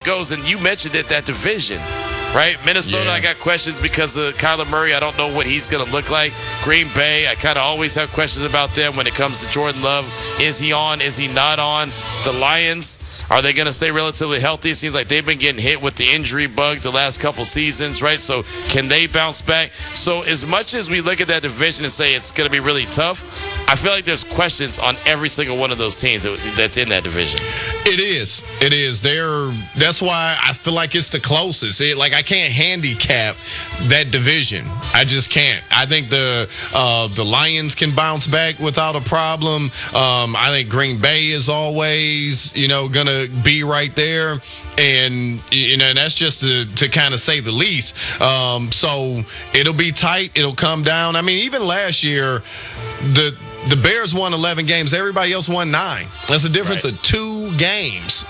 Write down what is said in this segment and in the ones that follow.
goes, and you mentioned it, that division. Right? Minnesota, I got questions because of Kyler Murray. I don't know what he's going to look like. Green Bay, I kind of always have questions about them when it comes to Jordan Love. Is he on? Is he not on? The Lions, are they going to stay relatively healthy? It seems like they've been getting hit with the injury bug the last couple seasons, right? So can they bounce back? So as much as we look at that division and say it's going to be really tough, I feel like there's questions on every single one of those teams that's in that division. It is. It is. That's why I feel like it's the closest. I can't handicap that division. I just can't. I think the Lions can bounce back without a problem. I think Green Bay is always, going to be right there. And, that's just to kind of say the least. So it'll be tight. It'll come down. I mean, even last year, the Bears won 11 games. Everybody else won 9. That's a difference of 2 games,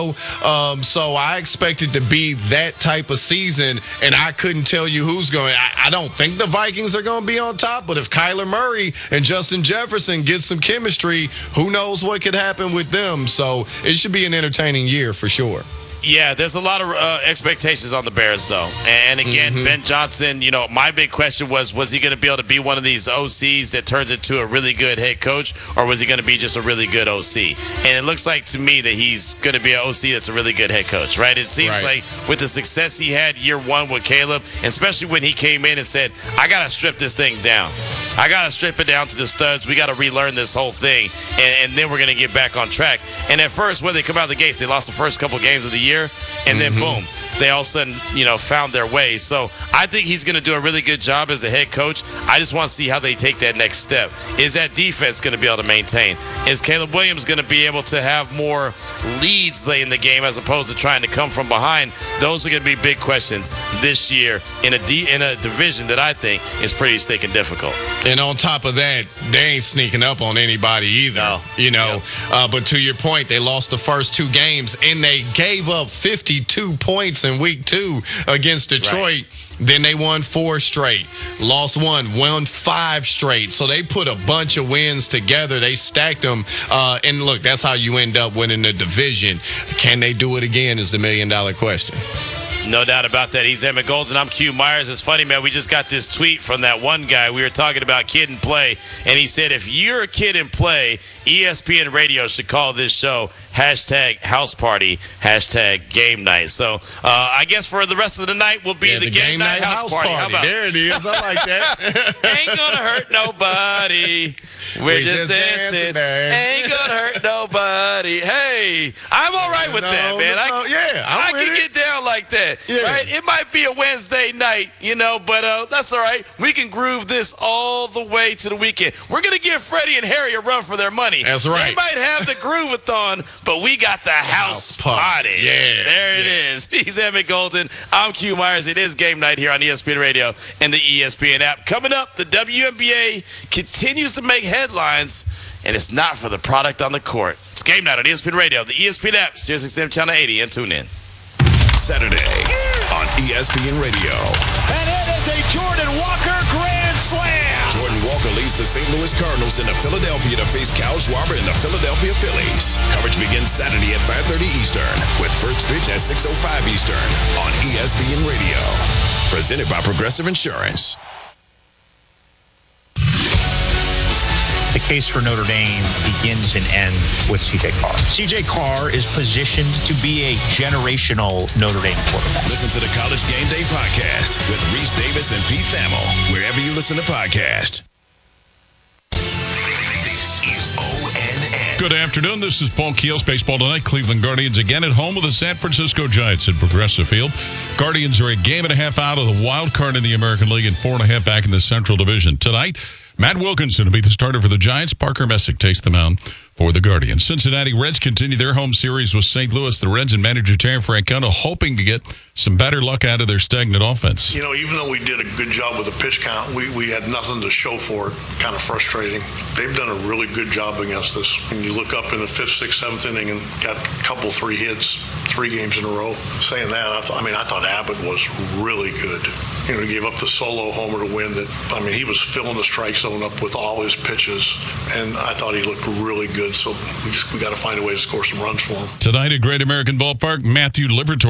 So I expect it to be that type of season, and I couldn't tell you who's going. I don't think the Vikings are going to be on top, but if Kyler Murray and Justin Jefferson get some chemistry, who knows what could happen with them. So it should be an entertaining year for sure. Yeah, there's a lot of expectations on the Bears, though. And again, Ben Johnson, my big question was he going to be able to be one of these OCs that turns into a really good head coach, or was he going to be just a really good OC? And it looks like to me that he's going to be an OC that's a really good head coach, right? It seems like with the success he had year one with Caleb, and especially when he came in and said, I got to strip this thing down. I got to strip it down to the studs. We got to relearn this whole thing, and then we're going to get back on track. And at first, when they come out of the gates, they lost the first couple games of the year. And then, boom, they all of a sudden, found their way. So I think he's going to do a really good job as the head coach. I just want to see how they take that next step. Is that defense going to be able to maintain? Is Caleb Williams going to be able to have more leads late in the game as opposed to trying to come from behind? Those are going to be big questions this year in a division that I think is pretty stinking difficult. And on top of that, they ain't sneaking up on anybody either. But to your point, they lost the first 2 games, and they gave up 52 points in week 2 against Detroit. Right. Then they won 4 straight, lost 1, won 5 straight. So they put a bunch of wins together. They stacked them. And look, that's how you end up winning the division. Can they do it again is the $1 million question. No doubt about that. He's Emmett Golden. I'm Q Myers. It's funny, man. We just got this tweet from that one guy. We were talking about Kid and Play, and he said, if you're a kid and play, ESPN Radio should call this show #house party, #game night. So I guess for the rest of the night will be the game night house party. How about there it is. I like that. Ain't gonna hurt nobody. We're just dancing. Ain't gonna hurt nobody. Hey, I'm all right with that, man. I can get down like that. Yeah. Right? It might be a Wednesday night, but that's all right. We can groove this all the way to the weekend. We're going to give Freddie and Harry a run for their money. That's right. They might have the Groove-a-thon, but we got the house party. Yeah. There it is. He's Emmett Golden. I'm Q Myers. It is game night here on ESPN Radio and the ESPN app. Coming up, the WNBA continues to make headlines, and it's not for the product on the court. It's game night on ESPN Radio, the ESPN app, SiriusXM Channel 80, and tune in. Saturday on ESPN Radio. And it is a Jordan Walker grand slam. Jordan Walker leads the St. Louis Cardinals into Philadelphia to face Kyle Schwarber and the Philadelphia Phillies. Coverage begins Saturday at 5:30 Eastern with first pitch at 6:05 Eastern on ESPN Radio. Presented by Progressive Insurance. The case for Notre Dame begins and ends with C.J. Carr. C.J. Carr is positioned to be a generational Notre Dame quarterback. Listen to the College Game Day podcast with Reese Davis and Pete Thamel, wherever you listen to podcasts. This is ONN. Good afternoon. This is Paul Keels. Baseball tonight. Cleveland Guardians again at home with the San Francisco Giants at Progressive Field. Guardians are a game and a half out of the wild card in the American League and 4.5 back in the Central Division. Tonight, Matt Wilkinson will be the starter for the Giants. Parker Messick takes the mound for the Guardians. Cincinnati Reds continue their home series with St. Louis. The Reds and manager Terry Francona hoping to get some better luck out of their stagnant offense. Even though we did a good job with the pitch count, we had nothing to show for it. Kind of frustrating. They've done a really good job against us. When you look up in the 5th, 6th, 7th inning and got a couple, 3 hits, 3 games in a row. Saying that, I thought Abbott was really good. He gave up the solo homer to win. He was filling the strike zone up with all his pitches, and I thought he looked really good. So we got to find a way to score some runs for him. Tonight at Great American Ballpark, Matthew Liberatore